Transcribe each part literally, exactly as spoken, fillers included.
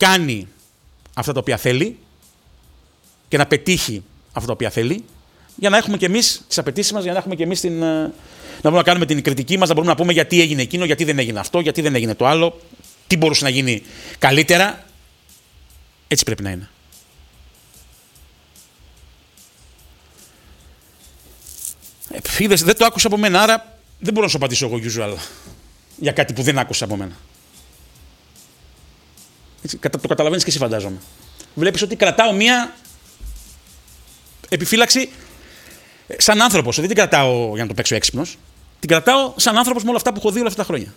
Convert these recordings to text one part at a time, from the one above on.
κάνει αυτά τα οποία θέλει και να πετύχει αυτά τα οποία θέλει, για να έχουμε κι εμείς τις απαιτήσεις μας, για να έχουμε κι εμείς την, να μπορούμε να κάνουμε την κριτική μας, να μπορούμε να πούμε γιατί έγινε εκείνο, γιατί δεν έγινε αυτό, γιατί δεν έγινε το άλλο, τι μπορούσε να γίνει καλύτερα. Έτσι πρέπει να είναι. Ε, είδες, δεν το άκουσα από μένα, άρα δεν μπορώ να σου απαντήσω εγώ usual για κάτι που δεν άκουσα από μένα. Έτσι, το καταλαβαίνεις και εσύ, φαντάζομαι. Βλέπεις ότι κρατάω μία επιφύλαξη σαν άνθρωπος. Δεν την κρατάω για να το παίξω έξυπνος. Την κρατάω σαν άνθρωπος με όλα αυτά που έχω δει όλα αυτά τα χρόνια.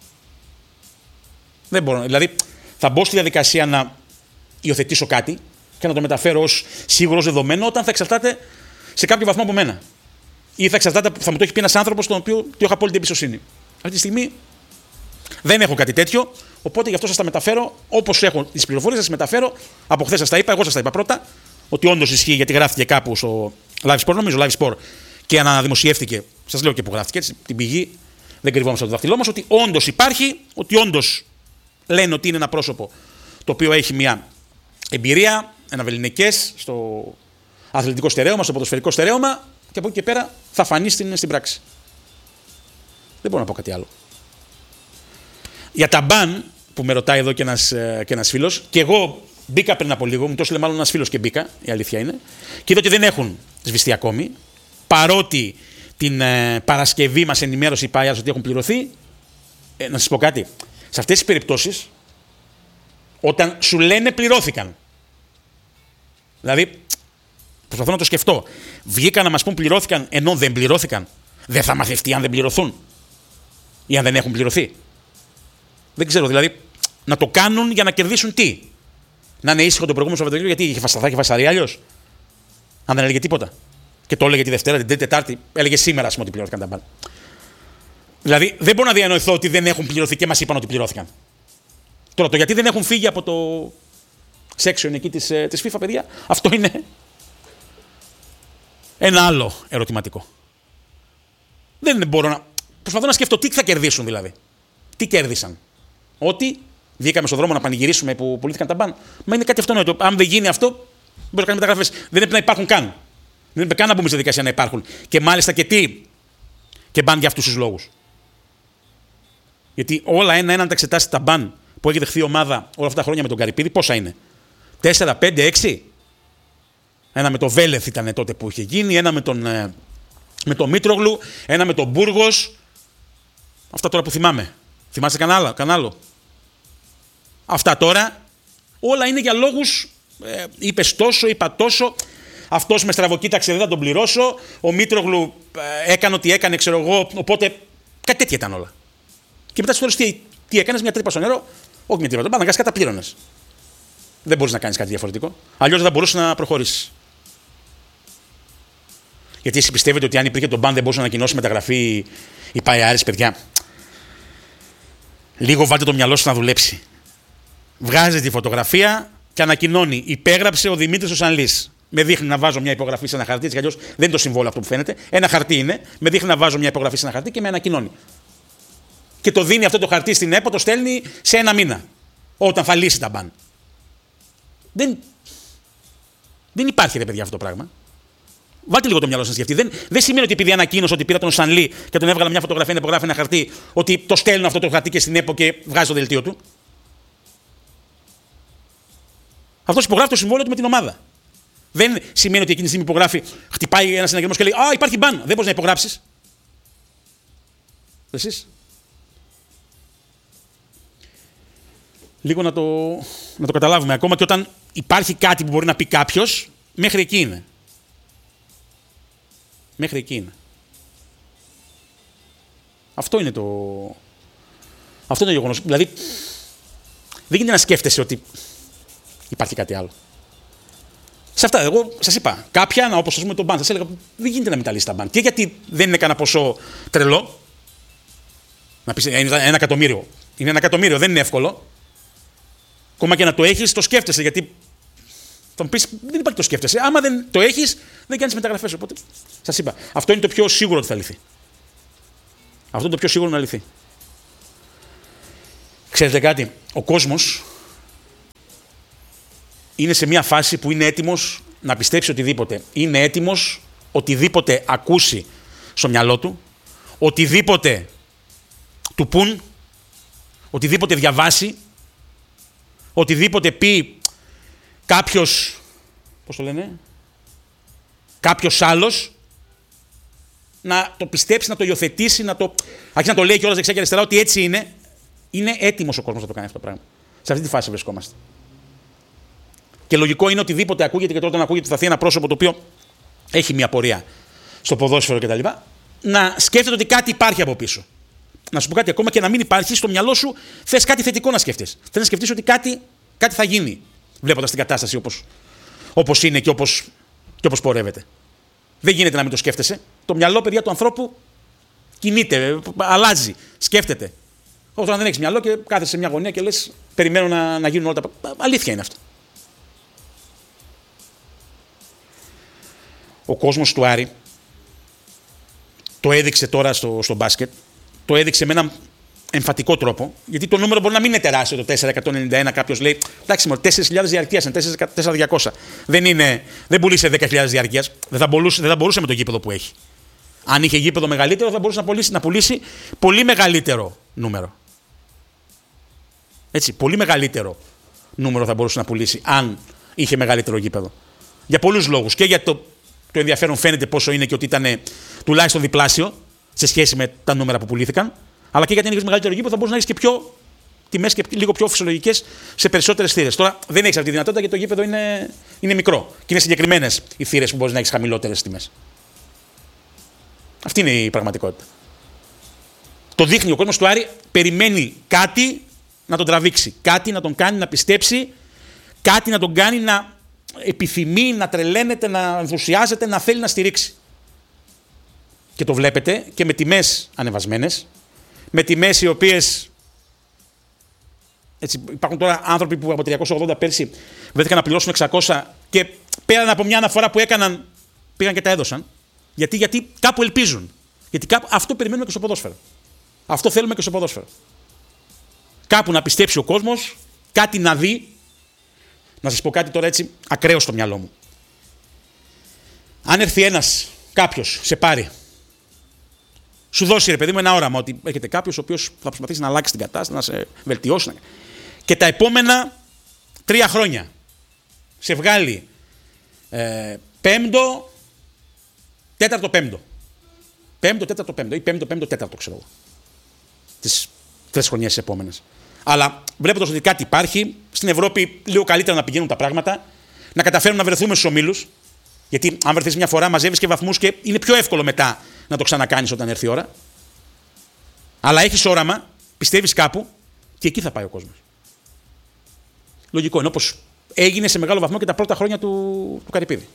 Δεν μπορώ. Δηλαδή, θα μπω στη διαδικασία να υιοθετήσω κάτι και να το μεταφέρω ως σίγουρο, ως δεδομένο, όταν θα εξαρτάται σε κάποιο βαθμό από μένα. Ή θα εξαρτάται, θα μου το έχει πει ένας άνθρωπος, τον οποίο του έχω απόλυτη εμπιστοσύνη. Αυτή τη στιγμή δεν έχω κάτι τέτοιο, οπότε γι' αυτό σας τα μεταφέρω όπως έχω τις πληροφορίες, σας μεταφέρω. Από χθες σας τα είπα, εγώ σας τα είπα πρώτα, ότι όντως ισχύει, γιατί γράφτηκε κάπου στο Live Sport, νομίζω Live Sport, και αναδημοσιεύτηκε. Σας λέω και που γράφτηκε, έτσι, την πηγή, δεν κρυβόμαστε από το δάχτυλό μας, ότι όντως υπάρχει, ότι όντως λένε ότι είναι ένα πρόσωπο το οποίο έχει μια εμπειρία, ένα βεληνικές στο αθλητικό στερέωμα, στο ποδοσφαιρικό στερέωμα, και από εκεί και πέρα θα φανεί στην, στην πράξη. Δεν μπορώ να πω κάτι άλλο. Για τα μπαν που με ρωτάει εδώ και ένας, και ένας φίλος, και εγώ μπήκα πριν από λίγο, μου το έστειλε μάλλον ένας φίλος και μπήκα, η αλήθεια είναι, και είδα ότι δεν έχουν σβηστεί ακόμη, παρότι την ε, Παρασκευή μας ενημέρωσε η ΠΑΕΑΣ ότι έχουν πληρωθεί. Ε, να σας πω κάτι. Σε αυτές τις περιπτώσεις, όταν σου λένε πληρώθηκαν, δηλαδή, προσπαθώ να το σκεφτώ, βγήκαν να μας πούν πληρώθηκαν ενώ δεν πληρώθηκαν, δεν θα μαθευτεί αν δεν πληρωθούν ή αν δεν έχουν πληρωθεί. Δεν ξέρω, δηλαδή, να το κάνουν για να κερδίσουν τι. Να είναι ήσυχο το προηγούμενο Σαββατοκύριακο, γιατί είχε φασαρά, θα είχε φασαρεί αλλιώς. Αν δεν έλεγε τίποτα. Και το έλεγε τη Δευτέρα, την Τρίτη, Τετάρτη, έλεγε σήμερα, ας πούμε, ότι πληρώθηκαν τα μπάλ. Δηλαδή, δεν μπορώ να διανοηθώ ότι δεν έχουν πληρωθεί και μας είπαν ότι πληρώθηκαν. Τώρα, το γιατί δεν έχουν φύγει από το section εκεί της, της FIFA, παιδιά, αυτό είναι ένα άλλο ερωτηματικό. Δεν μπορώ να. Προσπαθώ να σκεφτώ τι θα κερδίσουν δηλαδή. Τι κέρδισαν. Ότι βγήκαμε στον δρόμο να πανηγυρίσουμε που πουλήθηκαν τα μπαν. Μα είναι κάτι αυτονόητο. Αν δεν γίνει αυτό, μπορεί να κάνει μεταγραφές. Δεν πρέπει να υπάρχουν καν. Δεν πρέπει καν να μπούμε στη διαδικασία να υπάρχουν. Και μάλιστα και τι. Και μπαν για αυτούς τους λόγους. Γιατί όλα ένα-ένα, αν τα εξετάσει τα μπαν που έχει δεχθεί η ομάδα όλα αυτά τα χρόνια με τον Καρυπίδη, πόσα είναι. τέσσερα, πέντε, έξι. Ένα με τον Βέλεθ ήταν τότε που είχε γίνει, ένα με τον, με τον Μήτρογλου, ένα με τον Μπούργος. Αυτά τώρα που θυμάμαι. Θυμάστε κανένα άλλο. Αυτά τώρα όλα είναι για λόγους. Ε, είπες τόσο, είπα τόσο. Αυτός με στραβοκοίταξε, δεν θα τον πληρώσω. Ο Μήτρογλου ε, έκανε ό,τι έκανε, ξέρω εγώ. Οπότε κάτι τέτοια ήταν όλα. Και μετά στο τέλος τι, τι έκανες, μια τρύπα στο νερό. Όχι μια τρύπα, τον πάνε, κατά πλήρωνες. Δεν μπορείς να κάνεις κάτι διαφορετικό. Αλλιώς δεν θα μπορούσε να προχωρήσει. Γιατί εσύ πιστεύετε ότι αν υπήρχε τον μπαν δεν μπορούσε να ανακοινώσει μεταγραφή η ΠΑΕΑΡΕΣ, παιδιά. Λίγο βάλτε το μυαλό σου να δουλέψει. Βγάζει τη φωτογραφία και ανακοινώνει. Υπέγραψε ο Δημήτρης ο Σανλής. Με δείχνει να βάζω μια υπογραφή σε ένα χαρτί, έτσι κι αλλιώς δεν είναι το συμβόλαιο αυτό που φαίνεται. Ένα χαρτί είναι. Με δείχνει να βάζω μια υπογραφή σε ένα χαρτί και με ανακοινώνει. Και το δίνει αυτό το χαρτί στην ΕΠΟ, το στέλνει σε ένα μήνα. Όταν θα λύσει τα μπαν. Δεν, δεν υπάρχει ρε παιδιά αυτό το πράγμα. Βάλτε λίγο το μυαλό σας σκεφτεί. Δεν, δεν σημαίνει ότι επειδή ανακοίνωσε ότι πήρα τον Σανλή και τον έβγαλα μια φωτογραφία να υπογράφει ένα χαρτί, ότι το στέλνω αυτό το χαρτί και στην ΕΠΟ και βγάζει το δελτίο του. Αυτός υπογράφει το συμβόλαιο του με την ομάδα. Δεν σημαίνει ότι εκείνη τη στιγμή υπογράφει, χτυπάει ένα συναγερμός και λέει «Α, υπάρχει μπαν, δεν μπορείς να υπογράψεις». Εσείς. Λίγο να το, να το καταλάβουμε. Ακόμα και όταν υπάρχει κάτι που μπορεί να πει κάποιος, μέχρι εκεί είναι. Μέχρι εκεί είναι. Αυτό είναι το, αυτό είναι το γεγονός. Δηλαδή, δεν γίνεται να σκέφτεσαι ότι υπάρχει κάτι άλλο. Σε αυτά, εγώ σας είπα, κάποια, όπως ας πούμε τον μπαν, σας έλεγα, δεν γίνεται να μην τα λύσει τα μπαν. Και γιατί δεν είναι κανένα ποσό τρελό. Να πεις, είναι ένα εκατομμύριο. Είναι ένα εκατομμύριο, δεν είναι εύκολο. Ακόμα και να το έχεις, το σκέφτεσαι, γιατί θα μου πεις, δεν υπάρχει το σκέφτεσαι. Άμα δεν το έχεις, δεν κάνεις μεταγραφές. Οπότε, σας είπα, αυτό είναι το πιο σίγουρο ότι θα λυθεί. Αυτό είναι το πιο σίγουρο να λυθεί. Ξέρετε κάτι, ο κόσμος είναι σε μια φάση που είναι έτοιμος να πιστέψει οτιδήποτε. Είναι έτοιμος οτιδήποτε ακούσει στο μυαλό του, οτιδήποτε του πουν, οτιδήποτε διαβάσει, οτιδήποτε πει κάποιος, πώς το λένε, κάποιος άλλος, να το πιστέψει, να το υιοθετήσει, να το, αρχίσει να το λέει κιόλας δεξιά και αριστερά ότι έτσι είναι. Είναι έτοιμος ο κόσμος να το κάνει αυτό το πράγμα. Σε αυτή τη φάση βρισκόμαστε. Και λογικό είναι οτιδήποτε ακούγεται, και τώρα όταν ακούγεται θα έρθει ένα πρόσωπο το οποίο έχει μια πορεία στο ποδόσφαιρο κτλ. Να σκέφτεται ότι κάτι υπάρχει από πίσω. Να σου πω κάτι, ακόμα και να μην υπάρχει, στο μυαλό σου θες κάτι θετικό να σκεφτείς. Θες να σκεφτείς ότι κάτι, κάτι θα γίνει, βλέποντας την κατάσταση όπως, όπως είναι και όπως, και όπως πορεύεται. Δεν γίνεται να μην το σκέφτεσαι. Το μυαλό, παιδιά, του ανθρώπου κινείται, αλλάζει, σκέφτεται. Όπως όταν δεν έχεις μυαλό και κάθεσαι σε μια γωνία και λες, περιμένω να, να γίνουν όλα τα. Αλήθεια είναι αυτό. Ο κόσμος του Άρη το έδειξε τώρα στο, στο μπάσκετ, το έδειξε με έναν εμφατικό τρόπο, γιατί το νούμερο μπορεί να μην είναι τεράστιο, το τέσσερα εκατόν ενενήντα ένα. Κάποιος λέει, εντάξει, μόνο τέσσερις χιλιάδες διαρκείας, είναι τέσσερα χιλιάδες διακόσια. Δεν, είναι, δεν πουλήσε δέκα χιλιάδες διαρκείας, δεν θα, μπορούσε, δεν θα μπορούσε με το γήπεδο που έχει. Αν είχε γήπεδο μεγαλύτερο, θα μπορούσε να πουλήσει, να πουλήσει πολύ μεγαλύτερο νούμερο. Έτσι, πολύ μεγαλύτερο νούμερο θα μπορούσε να πουλήσει, αν είχε μεγαλύτερο γήπεδο. Για πολλούς λόγους. Και για το, το ενδιαφέρον φαίνεται πόσο είναι και ότι ήταν τουλάχιστον διπλάσιο σε σχέση με τα νούμερα που πουλήθηκαν. Αλλά και γιατί αν έχει μεγαλύτερο γήπεδο θα μπορούσε να έχει και πιο τιμές και λίγο πιο φυσιολογικές σε περισσότερες θύρες. Τώρα δεν έχει αυτή τη δυνατότητα γιατί το γήπεδο είναι, είναι μικρό. Και είναι συγκεκριμένες οι θύρες που μπορεί να έχει χαμηλότερες τιμές. Αυτή είναι η πραγματικότητα. Το δείχνει ο κόσμος του Άρη, περιμένει κάτι να τον τραβήξει. Κάτι να τον κάνει να πιστέψει, κάτι να τον κάνει να επιθυμεί, να τρελαίνεται, να ενθουσιάζεται, να θέλει να στηρίξει. Και το βλέπετε και με τιμές ανεβασμένες, με τιμές οι οποίες. Έτσι, υπάρχουν τώρα άνθρωποι που από τριακόσια ογδόντα πέρσι βρέθηκαν να πληρώσουν εξακόσια και πέραν από μια αναφορά που έκαναν, πήγαν και τα έδωσαν. Γιατί, γιατί κάπου ελπίζουν. Γιατί κάπου, αυτό περιμένουμε και στο ποδόσφαιρο. Αυτό θέλουμε και στο ποδόσφαιρο. Κάπου να πιστέψει ο κόσμος, κάτι να δει. Να σας πω κάτι τώρα έτσι ακραίο στο μυαλό μου. Αν έρθει ένας, κάποιος, σε πάρει, σου δώσει ρε παιδί μου ένα όραμα ότι έχετε κάποιος ο οποίος θα προσπαθήσει να αλλάξει την κατάσταση, να σε βελτιώσει. Να... Και τα επόμενα τρία χρόνια σε βγάλει ε, πέμπτο, τέταρτο, πέμπτο. Πέμπτο, τέταρτο, πέμπτο ή πέμπτο, πέμπτο, τέταρτο, ξέρω εγώ. Τις τρεις χρονιές τις επόμενες. Αλλά βλέποντας ότι κάτι υπάρχει, στην Ευρώπη λίγο καλύτερα να πηγαίνουν τα πράγματα, να καταφέρουμε να βρεθούμε στους ομίλους. Γιατί αν βρεθείς μια φορά, μαζεύεις και βαθμούς και είναι πιο εύκολο μετά να το ξανακάνεις όταν έρθει η ώρα. Αλλά έχεις όραμα, πιστεύεις κάπου και εκεί θα πάει ο κόσμος. Λογικό είναι, όπως έγινε σε μεγάλο βαθμό και τα πρώτα χρόνια του, του Καρυπίδη.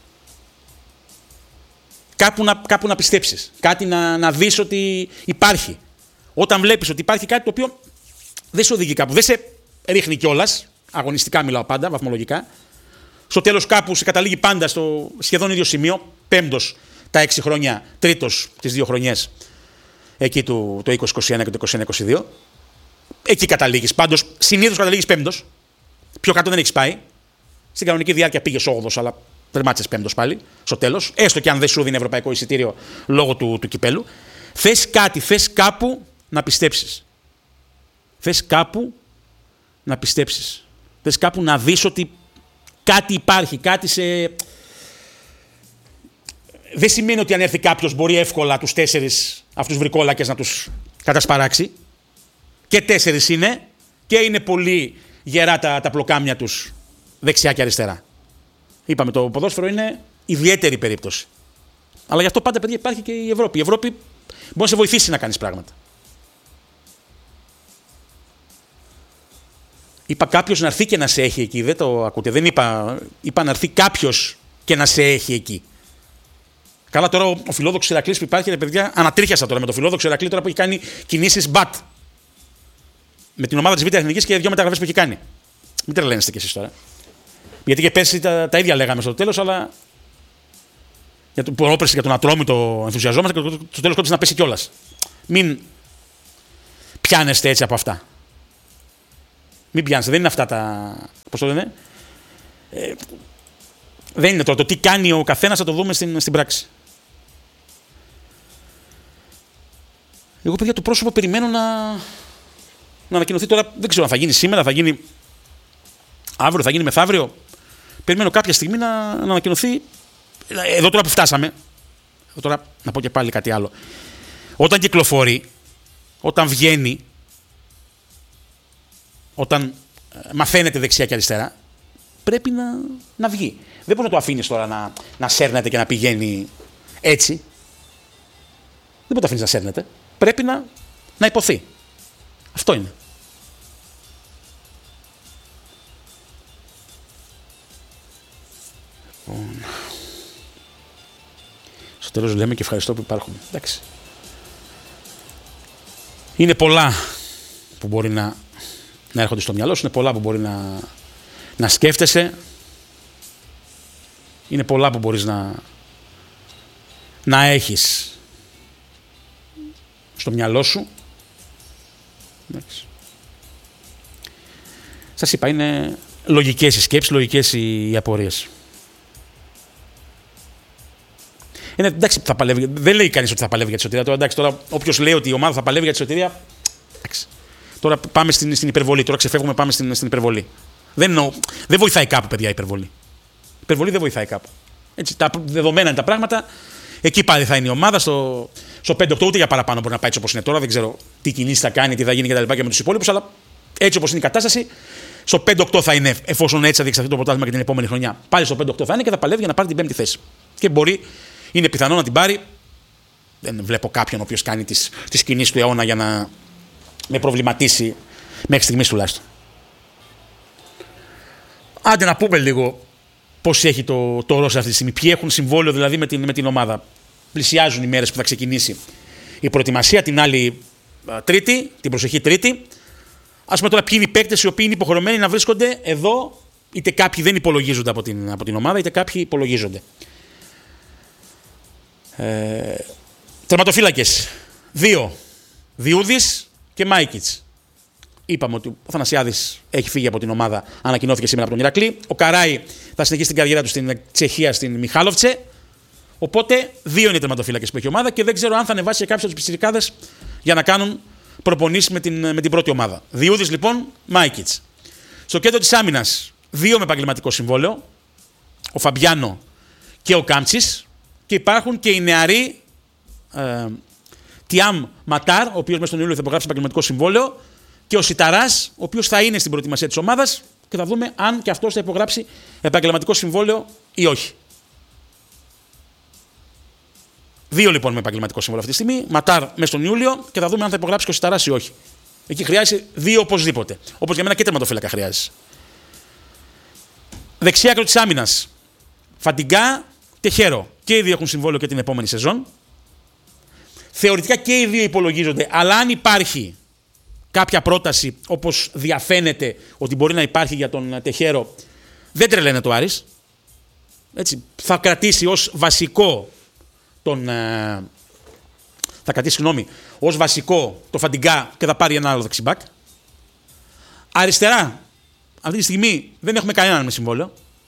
Κάπου να, κάπου να πιστέψεις, κάτι να, να δεις ότι υπάρχει. Όταν βλέπεις ότι υπάρχει κάτι το οποίο δεν σε οδηγεί κάπου, δεν σε ρίχνει κιόλας, αγωνιστικά μιλάω πάντα, βαθμολογικά. Στο τέλος κάπου σε καταλήγει πάντα στο σχεδόν ίδιο σημείο, πέμπτος τα έξι χρόνια, τρίτος τις δύο χρονιές εκεί του, το είκοσι είκοσι ένα και το είκοσι ένα είκοσι δύο. Εκεί καταλήγεις. Πάντως συνήθως καταλήγεις πέμπτος. Πιο κάτω δεν έχεις πάει. Στην κανονική διάρκεια πήγες όγδοος, αλλά τερμάτισες πέμπτος πάλι στο τέλος. Έστω και αν δεν σου δίνει ευρωπαϊκό εισιτήριο λόγω του, του κυπέλου. Θες κάτι, θες κάπου να πιστέψεις. Θες κάπου να πιστέψεις. Θες κάπου να δεις ότι κάτι υπάρχει, κάτι σε. Δεν σημαίνει ότι αν έρθει κάποιος μπορεί εύκολα τους τέσσερις αυτούς βρικόλακες να τους κατασπαράξει. Και τέσσερις είναι και είναι πολύ γερά τα, τα πλοκάμια τους δεξιά και αριστερά. Είπαμε, το ποδόσφαιρο είναι ιδιαίτερη περίπτωση. Αλλά γι' αυτό πάντα, παιδιά, υπάρχει και η Ευρώπη. Η Ευρώπη μπορεί να σε βοηθήσει να κάνεις πράγματα. Είπα κάποιος να έρθει και να σε έχει εκεί. Δεν το ακούτε. Δεν είπα, είπα να έρθει κάποιος και να σε έχει εκεί. Καλά, τώρα ο, ο φιλόδοξος Ηρακλής που υπάρχει, ρε παιδιά, ανατρίχιασα τώρα με το φιλόδοξο Ηρακλή τώρα που έχει κάνει κινήσεις μπατ. Με την ομάδα της Β' Εθνικής και δύο μεταγραφές που έχει κάνει. Μην τρελαίνεστε κι εσείς τώρα. Γιατί και πέρσι τα, τα ίδια λέγαμε στο τέλος, αλλά. Για το πρόπερση για τον Ατρόμητο ενθουσιαζόμαστε και στο τέλος κόντυψε να πέσει κιόλας. Μην πιάνεστε έτσι από αυτά. Μην πιάνεστε, δεν είναι αυτά τα. Πώς το λένε. Ε, δεν είναι τώρα. Το τι κάνει ο καθένας θα το δούμε στην, στην πράξη. Εγώ, παιδιά, το πρόσωπο περιμένω να, να ανακοινωθεί τώρα. Δεν ξέρω αν θα γίνει σήμερα, θα γίνει αύριο, θα γίνει μεθαύριο. Περιμένω κάποια στιγμή να, να ανακοινωθεί. Εδώ τώρα που φτάσαμε. Εδώ τώρα να πω και πάλι κάτι άλλο. Όταν κυκλοφορεί, όταν βγαίνει, όταν μαθαίνεται δεξιά και αριστερά, πρέπει να, να βγει. Δεν μπορεί να το αφήνεις τώρα να, να σέρνεται και να πηγαίνει έτσι. Δεν μπορεί να το αφήνεις να σέρνεται. Πρέπει να, να υποθεί. Αυτό είναι. Στο τέλος λέμε και ευχαριστώ που υπάρχουμε. Εντάξει. Είναι πολλά που μπορεί να, να έρχονται στο μυαλό σου, είναι πολλά που μπορεί να, να σκέφτεσαι, είναι πολλά που μπορείς να, να έχεις στο μυαλό σου. Εντάξει. Σας είπα, είναι λογικές οι σκέψεις, λογικές οι απορίες. Είναι, εντάξει, θα παλεύει, δεν λέει κανείς ότι θα παλεύει για τη σωτηρία. Τώρα, εντάξει, τώρα όποιος λέει ότι η ομάδα θα παλεύει για τη σωτηρία, εντάξει. Τώρα πάμε στην, στην υπερβολή. Τώρα ξεφεύγουμε, πάμε στην, στην υπερβολή. Δεν, εννοώ, δεν βοηθάει κάπου, παιδιά, η υπερβολή. Η υπερβολή δεν βοηθάει κάπου. Έτσι, τα δεδομένα είναι τα πράγματα. Εκεί πάλι θα είναι η ομάδα. Στο, στο πέντε οκτώ, ούτε για παραπάνω μπορεί να πάει έτσι όπως είναι τώρα. Δεν ξέρω τι κινήσεις θα κάνει, τι θα γίνει κτλ. Και, και με τους υπόλοιπους. Αλλά έτσι όπως είναι η κατάσταση, στο πέντε οκτώ θα είναι, εφόσον έτσι θα διεξαχθεί το πρωτάθλημα και την επόμενη χρονιά. Πάλι στο πέντε οκτώ θα είναι και θα παλεύει για να πάρει την πέμπτη θέση. Και μπορεί, είναι πιθανό να την πάρει. Δεν βλέπω κάποιον ο οποίος κάνει τις, τις κινήσεις του αιώνα για να με προβληματίσει μέχρι στιγμής τουλάχιστον. Άντε να πούμε λίγο πώς έχει το, το Ρώσα αυτή τη στιγμή. Ποιοι έχουν συμβόλαιο δηλαδή με την, με την ομάδα. Πλησιάζουν οι μέρες που θα ξεκινήσει η προετοιμασία, την άλλη α, Τρίτη, την προσεχή Τρίτη. Ας πούμε τώρα ποιοι είναι οι παίκτες οι οποίοι είναι υποχρεωμένοι να βρίσκονται εδώ, είτε κάποιοι δεν υπολογίζονται από την, από την ομάδα, είτε κάποιοι υπολογίζονται. Ε, τερματοφύλακες. Δύο. Διούδης και Μάικιτς. Είπαμε ότι ο Θανασιάδης έχει φύγει από την ομάδα, ανακοινώθηκε σήμερα από τον Ηρακλή. Ο Καράι θα συνεχίσει την καριέρα του στην Τσεχία, στην Μιχάλοβτσε. Οπότε δύο είναι οι τερματοφύλακες που έχει η ομάδα και δεν ξέρω αν θα ανεβάσει και κάποιους από τους πιτσιρικάδες για να κάνουν προπονήσεις με την, με την πρώτη ομάδα. Διούδης λοιπόν, Μάικιτς. Στο κέντρο της άμυνας, δύο με επαγγελματικό συμβόλαιο. Ο Φαμπιάνο και ο Κάμτσης. Και υπάρχουν και οι νεαροί ε, Τιάμ Ματάρ, ο οποίος μέσα στον Ιούλιο θα υπογράψει επαγγελματικό συμβόλαιο, και ο Σιταράς, ο οποίος θα είναι στην προετοιμασία της ομάδας και θα δούμε αν και αυτός θα υπογράψει επαγγελματικό συμβόλαιο ή όχι. Δύο λοιπόν με επαγγελματικό συμβόλαιο αυτή τη στιγμή, Ματάρ μέσα στον Ιούλιο, και θα δούμε αν θα υπογράψει και ο Σιταράς ή όχι. Εκεί χρειάζεται δύο οπωσδήποτε. Όπως για μένα και τερματοφύλακα χρειάζεται. Δεξιά άκρο της άμυνας. Φαντιγκά, Τεχέρο. Και οι δύο έχουν συμβόλαιο και την επόμενη σεζόν. Θεωρητικά και οι δύο υπολογίζονται, αλλά αν υπάρχει κάποια πρόταση, όπως διαφαίνεται ότι μπορεί να υπάρχει για τον Τεχέρο, δεν τρελαίνε το Άρης. Έτσι, θα κρατήσει ως βασικό τον... Ε, θα κρατήσει, συγγνώμη, ως βασικό το Φαντιγκά και θα πάρει ένα άλλο δεξιμπάκ. Αριστερά, αυτή τη στιγμή δεν έχουμε κανέναν με συμβόλαιο.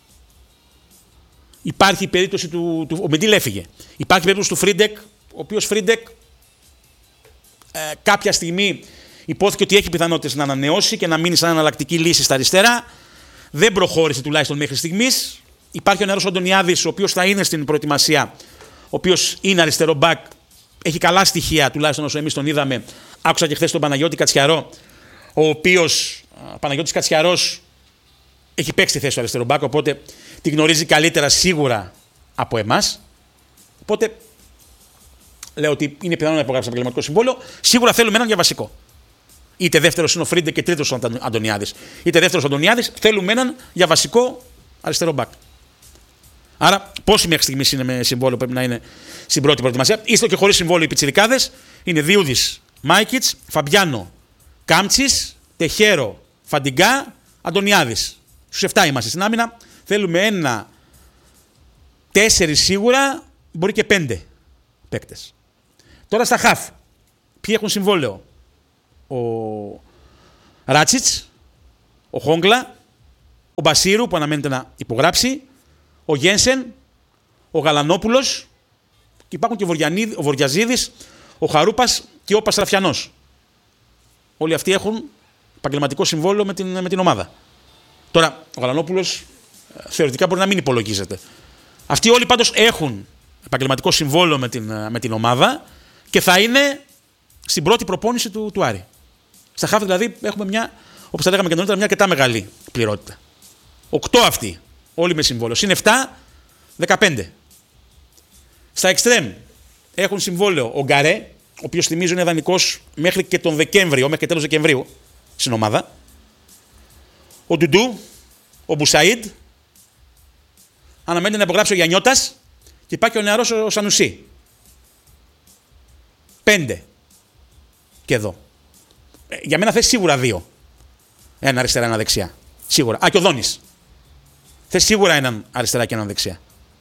Υπάρχει η περίπτωση του... του ο Μεντήλ έφυγε. Υπάρχει η περίπτωση του Φρίντεκ, ο οποίος Φρίντεκ ε, κάποια στιγμή υπόθηκε ότι έχει πιθανότητες να ανανεώσει και να μείνει σαν εναλλακτική λύση στα αριστερά. Δεν προχώρησε τουλάχιστον μέχρι στιγμής. Υπάρχει ο νεαρός Αντωνιάδης, ο οποίος θα είναι στην προετοιμασία, ο οποίος είναι αριστερό μπακ. Έχει καλά στοιχεία, τουλάχιστον όσο εμείς τον είδαμε. Άκουσα και χθες τον Παναγιώτη Κατσιαρό, ο οποίος, ο Παναγιώτης Κατσιαρός, έχει παίξει τη θέση του αριστερό μπακ, οπότε τη γνωρίζει καλύτερα σίγουρα από εμάς. Οπότε λέω ότι είναι πιθανό να υπογράψει επαγγελματικό συμβόλαιο. Σίγουρα θέλουμε έναν για βασικό. Είτε δεύτερος είναι ο Φρίντε και τρίτος ο Αντωνιάδης. Είτε δεύτερος ο Αντωνιάδης, θέλουμε έναν για βασικό αριστερό μπακ. Άρα, πόσοι μέχρι στιγμής είναι με συμβόλαιο πρέπει να είναι στην πρώτη προετοιμασία. Είστε και χωρίς συμβόλαιο οι πιτσιρικάδες. Είναι Διούδης, Μάικιτς, Φαμπιάνο, Κάμτσης, Τεχέρο, Φαντιγκά, Αντωνιάδης. Στους εφτά είμαστε στην άμυνα. Θέλουμε ένα, τέσσερις σίγουρα, μπορεί και πέντε παίκτες. Τώρα στα χαφ. Ποιοι έχουν συμβόλαιο? Ο Ράτσιτς, ο Χόγκλα, ο Μπασίρου που αναμένεται να υπογράψει, ο Γένσεν, ο Γαλανόπουλος και υπάρχουν και ο Βοριαζίδης, ο Χαρούπας και ο Παστραφιανός. Όλοι αυτοί έχουν επαγγελματικό συμβόλαιο με την, με την ομάδα. Τώρα, ο Γαλανόπουλος θεωρητικά μπορεί να μην υπολογίζεται. Αυτοί όλοι πάντως έχουν επαγγελματικό συμβόλαιο με την, με την ομάδα και θα είναι στην πρώτη προπόνηση του, του Άρη. Στα χάφη δηλαδή έχουμε μια, όπως τα λέγαμε και νωρίτερα, μια αρκετά μεγάλη πληρότητα. Οκτώ αυτοί, όλοι με συμβόλαιο. Συν επτά, δεκαπέντε. Στα εξτρέμ έχουν συμβόλαιο ο Γκαρέ, ο οποίος θυμίζω είναι δανεικός μέχρι και τον Δεκέμβριο, μέχρι και τέλος Δεκεμβρίου στην ομάδα. Ο Ντουντού, ο Μπουσαΐντ, αναμένεται να υπογράψει ο Γιαννιώτας και υπάρχει ο νεαρός ο Σανουσί. Πέντε. Και εδώ. Ε, για μένα θες σίγουρα δύο. Ένα αριστερά, ένα δεξιά. Σίγουρα. Α, και ο Δόνης. Θες σίγουρα έναν αριστερά και έναν δεξιά.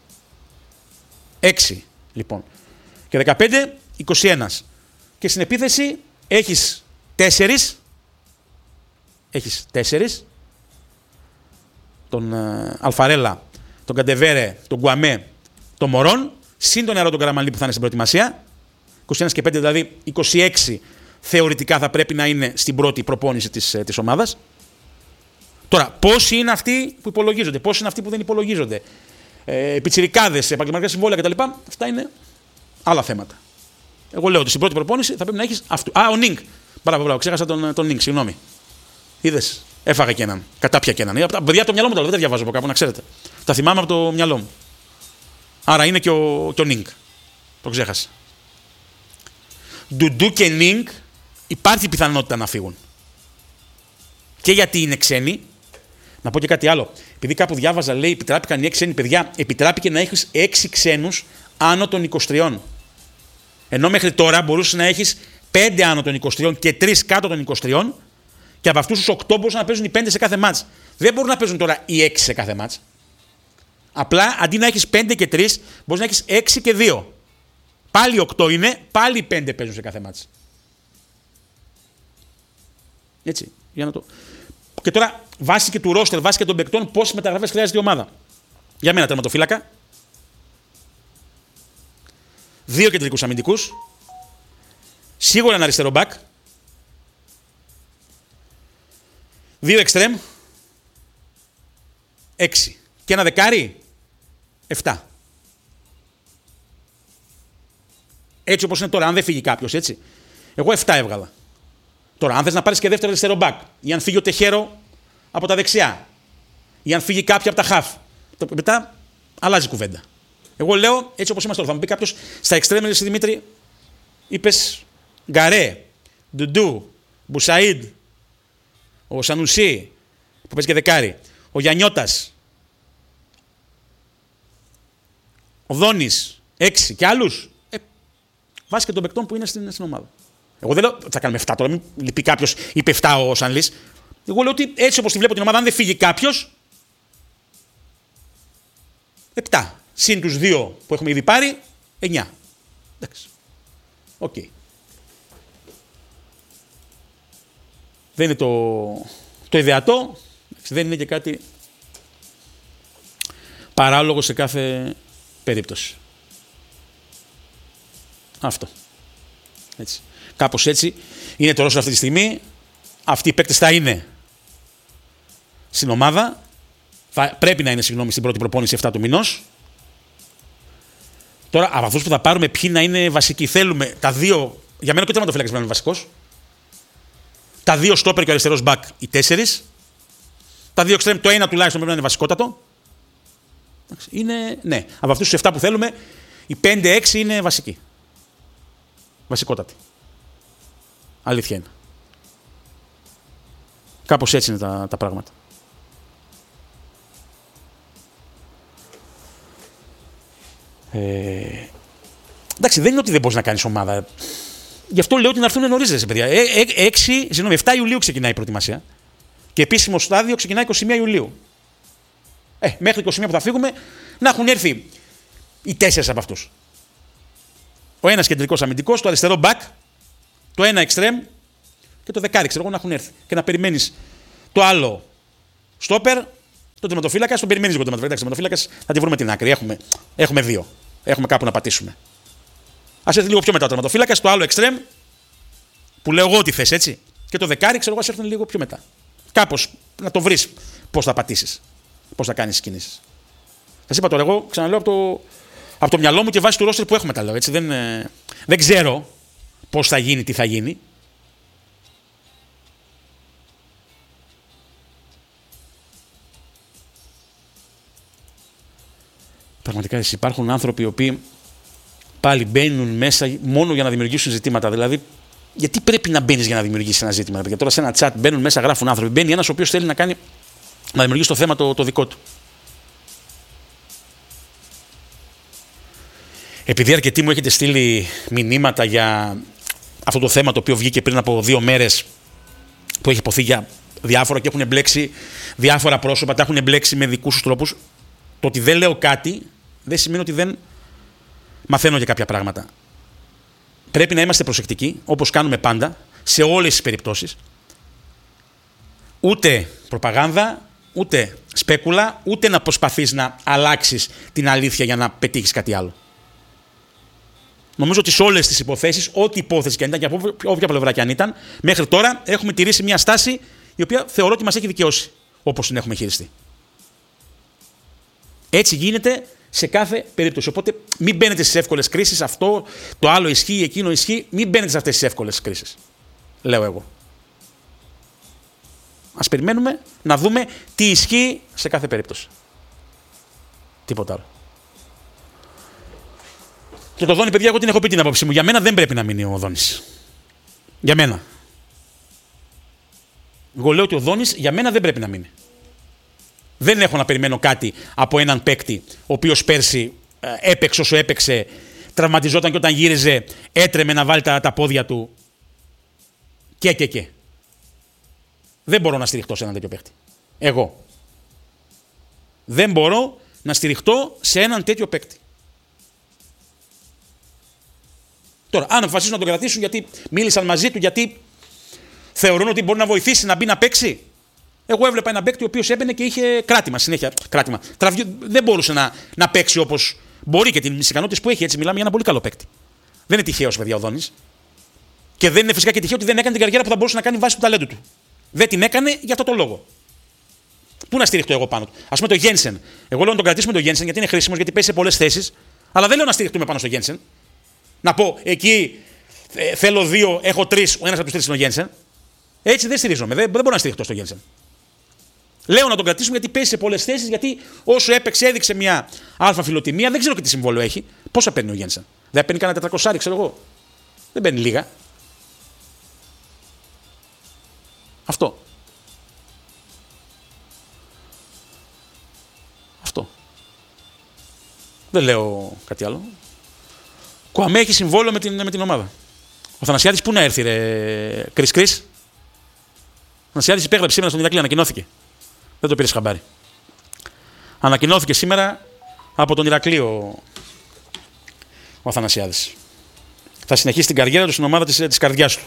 Έξι, λοιπόν. Και δεκαπέντε, είκοσι ένα. Και στην επίθεση έχεις τέσσερις. Έχεις τέσσερις. Τον ε, Αλφαρέλα, τον Καντεβέρε, τον Γκουαμέ, τον Μωρόν. Συν τον νεαρό τον Καραμανλή που θα είναι στην προετοιμασία. είκοσι ένα και πέντε, δηλαδή είκοσι έξι θεωρητικά θα πρέπει να είναι στην πρώτη προπόνηση της, της ομάδας. Τώρα, πόσοι είναι αυτοί που υπολογίζονται, πόσοι είναι αυτοί που δεν υπολογίζονται. Ε, πιτσιρικάδες, επαγγελματικά συμβόλαια κτλ. Αυτά είναι άλλα θέματα. Εγώ λέω ότι στην πρώτη προπόνηση θα πρέπει να έχεις αυτού. Α, ο Νίνγκ. Μπράβο, μπράβο, ξέχασα τον, τον Νίνγκ, συγγνώμη. Είδες, έφαγα και έναν. Κατάπια και έναν. Παιδιά, από το μυαλό μου τώρα, δεν τα διαβάζω από κάπου, να ξέρετε. Τα θυμάμαι από το μυαλό μου. Άρα είναι και ο, και ο Νίνγκ. Το ξέχασα. Ντουντού και Νίνγκ υπάρχει πιθανότητα να φύγουν. Και γιατί είναι ξένοι. Να πω και κάτι άλλο. Επειδή κάπου διάβαζα, λέει, επιτράπηκαν οι έξι ξένοι παιδιά, επιτράπηκε να έχεις έξι ξένους άνω των είκοσι τριών. Ενώ μέχρι τώρα μπορούσε να έχεις πέντε άνω των είκοσι τριών και τρεις κάτω των είκοσι τριών και από αυτούς τους οκτώ μπορούσαν να παίζουν οι πέντε σε κάθε μάτς. Δεν μπορούν να παίζουν τώρα οι έξι σε κάθε μάτς. Απλά αντί να έχεις πέντε και τρεις, μπορείς να έχεις έξι και δύο. Πάλι οκτώ είναι, πάλι πέντε παίζουν σε κάθε μάτς. Έτσι, για να το... Και τώρα, βάσει και του ρόστερ, βάσει και των παικτών, πόσες μεταγραφές χρειάζεται η ομάδα. Για μένα τερματοφύλακα. Δύο κεντρικούς αμυντικούς. Σίγουρα ένα αριστερό μπακ. Δύο εξτρέμ. Έξι. Και ένα δεκάρι. Εφτά. Έτσι όπως είναι τώρα, αν δεν φύγει κάποιος, έτσι. Εγώ εφτά έβγαλα. Τώρα, αν θες να πάρεις και δεύτερο αριστερό μπακ, ή αν φύγει ο Τεχέρο από τα δεξιά, ή αν φύγει κάποιο από τα χαφ, μετά αλλάζει κουβέντα. Εγώ λέω έτσι όπως είμαστε τώρα. Θα μου πει κάποιος στα εξτρέμ, εσύ Δημήτρη, είπες Γκαρέ, Ντουντού, Μπουσαΐντ, ο Σανουσί, που παίζει και δεκάρι, ο Γιαννιώτας, ο Δόνης, έξι και άλλους. Ε, βάσει και των παικτών που είναι στην, στην ομάδα. Εγώ δεν λέω θα κάνουμε εφτά τώρα, μην λυπεί κάποιος, είπε εφτά ο Σανλής. Εγώ λέω ότι έτσι όπως τη βλέπω την ομάδα, αν δεν φύγει κάποιος, επτά. Συν τους δύο που έχουμε ήδη πάρει, εννιά. Εντάξει. Οκ. Okay. Δεν είναι το, το ιδεατό, δεν είναι και κάτι παράλογο σε κάθε περίπτωση. Αυτό. Έτσι. Κάπως έτσι είναι το ρόστερ αυτή τη στιγμή. Αυτοί οι παίκτες θα είναι στην ομάδα. Θα πρέπει να είναι, συγγνώμη, στην πρώτη προπόνηση εφτά του μηνός. Τώρα, από αυτούς που θα πάρουμε, ποιοι να είναι βασικοί. Θέλουμε τα δύο. Για μένα και ο τερματοφύλακας πρέπει να είναι βασικός. Τα δύο στόπερ και ο αριστερός μπακ, οι τέσσερις. Τα δύο εξτρέμ, το ένα τουλάχιστον πρέπει να είναι βασικότατο. Είναι, ναι, από αυτούς τους εφτά που θέλουμε, οι πέντε έξι είναι βασικοί. Βασικότατοι. Αλήθεια είναι. Κάπως έτσι είναι τα, τα πράγματα. Ε, εντάξει, δεν είναι ότι δεν μπορείς να κάνεις ομάδα. Γι' αυτό λέω ότι να έρθουν νωρίς, ρε παιδιά. έξι, συγγνώμη, εφτά Ιουλίου ξεκινάει η προετοιμασία. Και επίσημο στάδιο ξεκινάει είκοσι μία Ιουλίου. Ε, μέχρι είκοσι μία που θα φύγουμε, να έχουν έρθει οι τέσσερις από αυτούς. Ο ένας κεντρικός αμυντικός, το αριστερό back, το ένα εξτρέμ και το δεκάρι, ξέρω εγώ, να έχουν έρθει. Και να περιμένεις το άλλο στόπερ, Το τερματοφύλακα τον περιμένει λίγο. Το τερματοφύλακα θα τη βρούμε την άκρη. Έχουμε, έχουμε δύο. Έχουμε κάπου να πατήσουμε. Ας έρθει λίγο πιο μετά ο τερματοφύλακα, το άλλο εξτρέμ που λέω εγώ τι θες, έτσι. Και το δεκάρι, ξέρω εγώ, ας έρθουν λίγο πιο μετά. Κάπως να το βρεις πώς θα πατήσεις, πώς θα κάνεις κινήσεις. Σας είπα τώρα, εγώ ξαναλέω από το, από το μυαλό μου και βάσει του ρόστερ που έχουμε τα λέω. Έτσι. Δεν, ε, δεν ξέρω πώς θα γίνει, τι θα γίνει. Πραγματικά υπάρχουν άνθρωποι οι οποίοι πάλι μπαίνουν μέσα μόνο για να δημιουργήσουν ζητήματα. Δηλαδή, γιατί πρέπει να μπαίνεις για να δημιουργήσεις ένα ζήτημα. Γιατί τώρα σε ένα chat μπαίνουν μέσα, γράφουν άνθρωποι. Μπαίνει ένας ο οποίος θέλει να, κάνει, να δημιουργήσει το θέμα το, το δικό του. Επειδή αρκετοί μου έχετε στείλει μηνύματα για αυτό το θέμα το οποίο βγήκε πριν από δύο μέρες, που έχει υποθεί για διάφορα και έχουν εμπλέξει διάφορα πρόσωπα, τα έχουν εμπλέξει με δικούς τους τρόπους, το ότι δεν λέω κάτι δεν σημαίνει ότι δεν μαθαίνω για κάποια πράγματα. Πρέπει να είμαστε προσεκτικοί, όπως κάνουμε πάντα, σε όλες τις περιπτώσεις. Ούτε προπαγάνδα, ούτε σπέκουλα, ούτε να προσπαθείς να αλλάξεις την αλήθεια για να πετύχεις κάτι άλλο. Νομίζω ότι σε όλες τις υποθέσεις, ό,τι υπόθεση και αν ήταν και από όποια πλευρά και αν ήταν, μέχρι τώρα έχουμε τηρήσει μια στάση η οποία θεωρώ ότι μας έχει δικαιώσει, όπως την έχουμε χειριστεί. Έτσι γίνεται σε κάθε περίπτωση. Οπότε μην μπαίνετε στις εύκολες κρίσεις. Αυτό, το άλλο ισχύει, εκείνο ισχύει. Μην μπαίνετε σε αυτές τις εύκολες κρίσεις. Λέω εγώ. Ας περιμένουμε να δούμε τι ισχύει σε κάθε περίπτωση. Τίποτα άλλο. Και το Δόνι, παιδιά, εγώ την έχω πει την άποψή μου. Για μένα δεν πρέπει να μείνει ο Δόνης. Για μένα. Εγώ λέω ότι ο Δόνης για μένα δεν πρέπει να μείνει. Δεν έχω να περιμένω κάτι από έναν παίκτη ο οποίος πέρσι ε, έπαιξε όσο έπαιξε, τραυματιζόταν και όταν γύριζε έτρεμε να βάλει τα, τα πόδια του και και και. Δεν μπορώ να στηριχτώ σε έναν τέτοιο παίκτη. Εγώ. Δεν μπορώ να στηριχτώ σε έναν τέτοιο παίκτη. Τώρα, αν αποφασίσουν να τον κρατήσουν γιατί μίλησαν μαζί του, γιατί θεωρούν ότι μπορεί να βοηθήσει να μπει να παίξει. Εγώ έβλεπα έναν παίκτη ο οποίος έμπαινε και είχε κράτημα συνέχεια. Κράτημα. Τραβιού, δεν μπορούσε να, να παίξει όπως μπορεί και τις ικανότητες που έχει. Έτσι, μιλάμε για ένα πολύ καλό παίκτη. Δεν είναι τυχαίος, παιδιά, ο Δόνης. Και δεν είναι φυσικά και τυχαίο ότι δεν έκανε την καριέρα που θα μπορούσε να κάνει βάσει του ταλέντου του. Δεν την έκανε για αυτό το λόγο. Πού να στηριχτώ εγώ πάνω του. Ας πούμε το Γένσεν. Εγώ λέω να τον κρατήσουμε τον Γένσεν γιατί είναι χρήσιμος, γιατί παίζει σε πολλές θέσεις. Αλλά δεν λέω να στηριχτούμε πάνω στο Γένσεν. Να πω εκεί ε, θέλω δύο, έχω τρεις, ο ένας από τους τρεις είναι ο Γένσεν. Έτσι δεν στηρίζομαι. Δεν, δεν μπορώ να στηριχτώ στο Γένσεν. Λέω να τον κρατήσουμε γιατί παίζει σε πολλές θέσεις, γιατί όσο έπαιξε έδειξε μια αλφα φιλοτιμία. Δεν ξέρω και τι συμβόλαιο έχει. Πόσα παίρνει ο Γένσεν. Δεν παίρνει κανένα τετρακόσια, ξέρω εγώ. Δεν παίρνει λίγα. Αυτό. Αυτό. Δεν λέω κάτι άλλο. Κουαμέ έχει συμβόλαιο με την, με την ομάδα. Ο Θανασιάδης πού να έρθει, ρε Κρίς Κρίς. Ο Θανασιάδης υπέγραψε σήμερα στον Ηρακλή, ανακοινώθηκε. Δεν το πήρες χαμπάρι. Ανακοινώθηκε σήμερα από τον Ηρακλείο ο Αθανασιάδης. Θα συνεχίσει την καριέρα του στην ομάδα της, της καρδιάς του.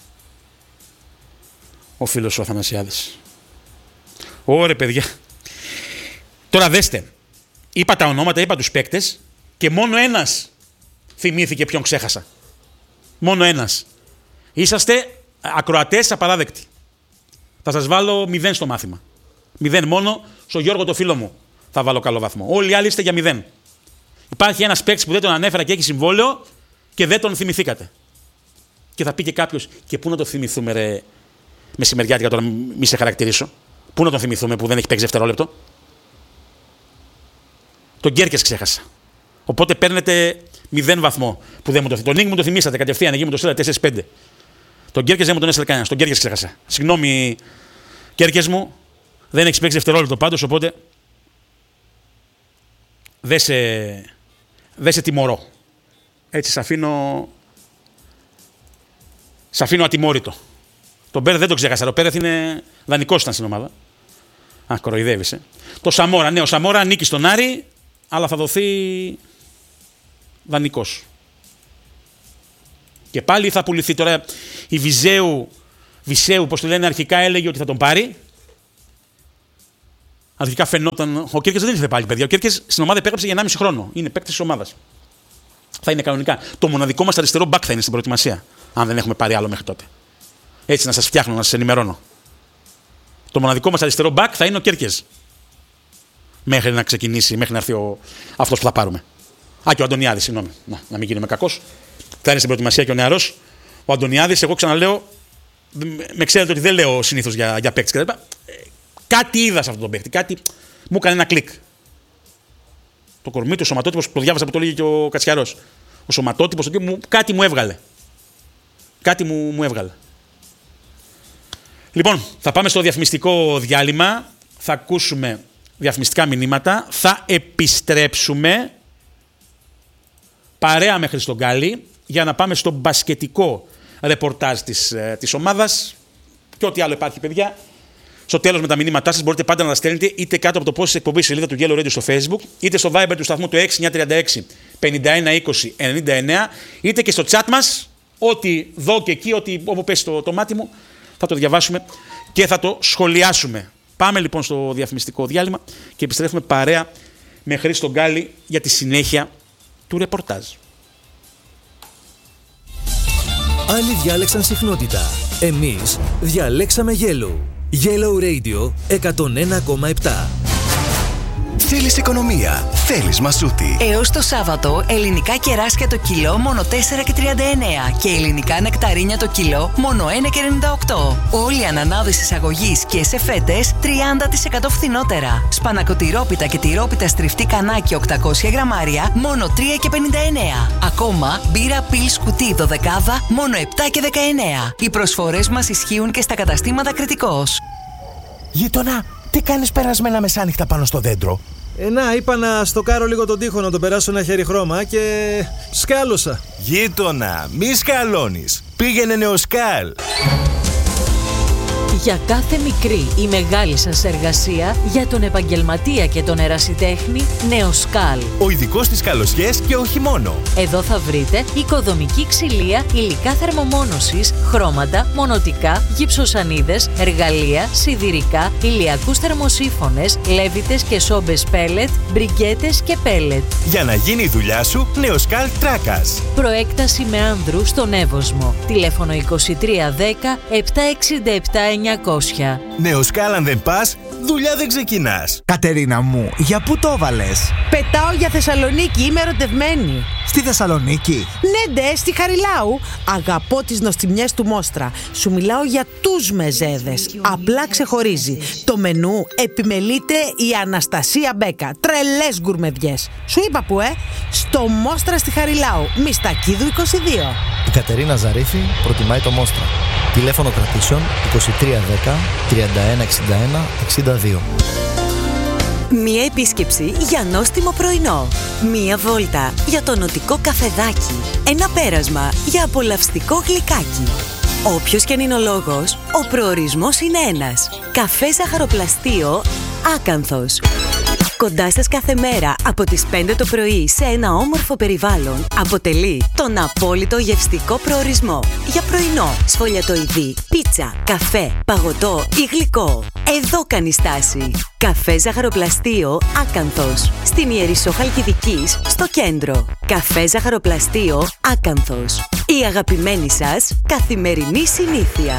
Ο φίλος ο Αθανασιάδης. Ωρε παιδιά. Τώρα δέστε. Είπα τα ονόματα, είπα τους παίκτες και μόνο ένας θυμήθηκε ποιον ξέχασα. Μόνο ένας. Είσαστε ακροατές απαράδεκτοι. Θα σας βάλω μηδέν στο μάθημα. Μηδέν μόνο, στο Γιώργο το φίλο μου θα βάλω καλό βαθμό. Όλοι οι άλλοι είστε για μηδέν. Υπάρχει ένας παίκτης που δεν τον ανέφερα και έχει συμβόλαιο και δεν τον θυμηθήκατε. Και θα πει και κάποιος, και πού να το θυμηθούμε, ρε μεσημεριάτικα, τώρα μη σε χαρακτηρίσω. Πού να τον θυμηθούμε που δεν έχει παίξει δευτερόλεπτο. Τον Γκέρκες ξέχασα. Οπότε παίρνετε μηδέν βαθμό που δεν μου το θυμήσατε. Τον Νίκ μου το θυμήσατε κατευθείαν, εκεί μου το στείλατε τέσσερα πέντε. Τον Γκέρκες δεν μου τον έστειλε κανένα. Τον Γκέρκες ξέχασα. Συγγνώμη, Γκέρκες μου, δεν έχει παίξει δευτερόλεπτο πάντως, οπότε δεν σε, δεν σε τιμωρώ. Έτσι, σ' αφήνω, σ' αφήνω ατιμόρυτο. Τον Πέρεθ δεν τον ξέχασα. Ο Πέρεθ είναι δανεικός, ήταν στην ομάδα. Α, κοροϊδεύεις, ε. Το Σαμόρα, ναι, ο Σαμόρα ανήκει στον Άρη, αλλά θα δοθεί δανεικός. Και πάλι θα πουληθεί τώρα η Βυζέου, Βυσέου, πώς το λένε αρχικά, έλεγε ότι θα τον πάρει. Αρχικά φαινόταν. Ο Κέρκες δεν ήρθε πάλι, παιδιά. Ο Κέρκες στην ομάδα υπέγραψε για ενάμιση χρόνο. Είναι παίκτης της ομάδας. Θα είναι κανονικά. Το μοναδικό μας αριστερό μπακ θα είναι στην προετοιμασία. Αν δεν έχουμε πάρει άλλο μέχρι τότε. Έτσι να σας φτιάχνω, να σας ενημερώνω. Το μοναδικό μας αριστερό μπακ θα είναι ο Κέρκες. Μέχρι να ξεκινήσει, μέχρι να έρθει ο... αυτός που θα πάρουμε. Α, και ο Αντωνιάδης, συγγνώμη. Να, να μην γίνουμε κακός. Θα είναι στην προετοιμασία και ο νεαρός. Ο Αντωνιάδης, εγώ ξαναλέω, με ξέρετε ότι δεν λέω συνήθως για, για παίκτες. Κάτι είδα σε αυτόν τον παίκτη. Κάτι μου έκανε ένα κλικ. Το κορμί του, ο σωματότυπος που το διάβασα που το λέγει και ο Κατσιαρός. Ο σωματότυπος, μου, κάτι μου έβγαλε. Κάτι μου, μου έβγαλε. Λοιπόν, θα πάμε στο διαφημιστικό διάλειμμα. Θα ακούσουμε διαφημιστικά μηνύματα. Θα επιστρέψουμε παρέα με Χριστογκάλη για να πάμε στο μπασκετικό ρεπορτάζ της, της ομάδας και ό,τι άλλο υπάρχει, παιδιά. Στο τέλος με τα μηνύματά σας μπορείτε πάντα να τα στέλνετε είτε κάτω από το post της εκπομπής σελίδα του Yellow Radio στο Facebook, είτε στο Viber του σταθμού του έξι εννιά τρία έξι πενήντα ένα είκοσι ενενήντα εννέα, είτε και στο chat μας, ό,τι δω και εκεί, ό,τι όπου πέσει το, το μάτι μου, θα το διαβάσουμε και θα το σχολιάσουμε. Πάμε λοιπόν στο διαφημιστικό διάλειμμα και επιστρέφουμε παρέα με Χρήστο Γκάλη για τη συνέχεια του ρεπορτάζ. Άλλοι διάλεξαν συχνότητα. Εμείς διαλέξαμε Yellow. Yellow Radio εκατόν ένα κόμμα επτά. Θέλεις οικονομία, θέλεις μασούτη. Έως το Σάββατο, ελληνικά κεράσια το κιλό μόνο τέσσερα και τριάντα εννέα και ελληνικά νεκταρίνια το κιλό μόνο ένα και ενενήντα οκτώ. Όλοι οι ανανάδες εισαγωγής και σε φέτες τριάντα τοις εκατό φθηνότερα. Σπανακοτηρόπιτα και τυρόπιτα στριφτή κανάκι οκτακόσια γραμμάρια μόνο τρία και πενήντα εννέα. Ακόμα μπύρα πιλς κουτί δωδεκάδα μόνο επτά και δεκαεννέα. Οι προσφορές μας ισχύουν και στα καταστήματα Κρητικός. Γείτονα, τι κάνεις περασμένα μεσάνυχτα πάνω στο δέντρο? Ε, να, είπα να στοκάρω λίγο τον τοίχο, να τον περάσω ένα χέρι χρώμα και σκάλωσα. Γείτονα, μη σκαλώνεις. Πήγαινε Νεοσκάλ. Για κάθε μικρή ή μεγάλη σας εργασία, για τον επαγγελματία και τον ερασιτέχνη, Νεοσκάλ. Ο ειδικός στις καλοσιές και όχι μόνο. Εδώ θα βρείτε οικοδομική ξυλία, υλικά θερμομόνωσης, χρώματα, μονοτικά, γυψοσανίδες, εργαλεία, σιδηρικά, ηλιακούς θερμοσύφωνες, λέβητες και σόμπες πέλετ, μπριγκέτες και πέλετ. Για να γίνει η δουλειά σου, Νεοσκάλ Τράκας. Προέκταση με άνδρου στον Εύωσμο. Τηλέφωνο είκοσι τρία δέκα επτακόσια εξήντα επτά εννιακόσια. Νεοσκάλ, αν δεν πας, δουλειά δεν ξεκινάς. Κατερίνα μου, για πού το βάλες? Πετάω για Θεσσαλονίκη, είμαι ερωτευμένη. Στη Θεσσαλονίκη? Ναι, ντε, στη Χαριλάου. Αγαπώ τις νοστιμιές του Μόστρα. Σου μιλάω για τους μεζέδες. Απλά ξεχωρίζει. Το μενού επιμελείται η Αναστασία Μπέκα. Τρελές γκουρμεδιές. Σου είπα που, ε? Στο Μόστρα στη Χαριλάου. Μιστακίδου είκοσι δύο. Η Κατερίνα Ζαρίφη προτιμάει το Μόστρα. Τηλέφωνο κρατήσεων είκοσι τρία δέκα τριάντα ένα εξήντα ένα εξήντα δύο. Μία επίσκεψη για νόστιμο πρωινό. Μία βόλτα για το νοτικό καφεδάκι. Ένα πέρασμα για απολαυστικό γλυκάκι. Όποιος και αν είναι ο λόγος, ο προορισμός είναι ένας. Καφέ ζαχαροπλαστείο Άκανθος. Κοντά σας κάθε μέρα από τις πέντε το πρωί σε ένα όμορφο περιβάλλον αποτελεί τον απόλυτο γευστικό προορισμό για πρωινό, σφολιατοειδή, πίτσα, καφέ, παγωτό ή γλυκό. Εδώ κάνει στάση. Καφέ ζαχαροπλαστείο Άκανθος. Στην Ιερισσό Χαλκιδικής, στο κέντρο. Καφέ ζαχαροπλαστείο Άκανθος. Η αγαπημένη σας καθημερινή συνήθεια.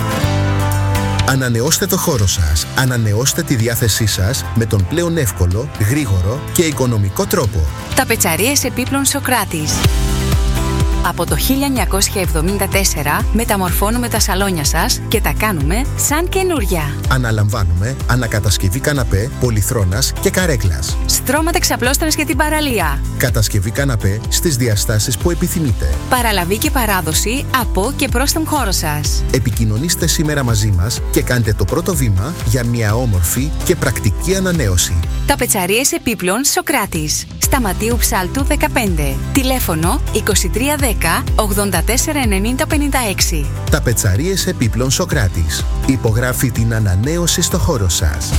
Ανανεώστε το χώρο σας. Ανανεώστε τη διάθεσή σας με τον πλέον εύκολο, γρήγορο και οικονομικό τρόπο. Ταπετσαρίες επίπλων Σοκράτης. Από το χίλια εννιακόσια εβδομήντα τέσσερα μεταμορφώνουμε τα σαλόνια σας και τα κάνουμε σαν καινούρια. Αναλαμβάνουμε ανακατασκευή καναπέ, πολυθρόνας και καρέκλας. Στρώματα εξαπλώστρας για την παραλία. Κατασκευή καναπέ στις διαστάσεις που επιθυμείτε. Παραλαβή και παράδοση από και προς τον χώρο σας. Επικοινωνήστε σήμερα μαζί μας και κάντε το πρώτο βήμα για μια όμορφη και πρακτική ανανέωση. Ταπετσαρίες επίπλων Σοκράτης. Σταματίου Ψάλτου δεκαπέντε. Τηλέφωνο είκοσι τρία δέκα ογδόντα τέσσερα ενενήντα πενήντα έξι. Ταπετσαρίες επίπλων Σοκράτης. Υπογράφει την ανανέωση στο χώρο σας.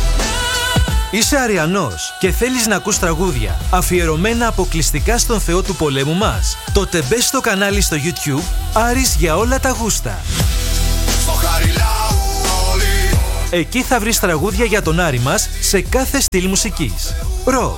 Είσαι Αριανός και θέλεις να ακούς τραγούδια αφιερωμένα αποκλειστικά στον Θεό του πολέμου μας? Τότε μπες στο κανάλι στο YouTube Άρης για όλα τα γούστα. Στο Χαριλάου όλοι Εκεί θα βρεις τραγούδια για τον Άρη μας σε κάθε στυλ μουσικής. Ροκ,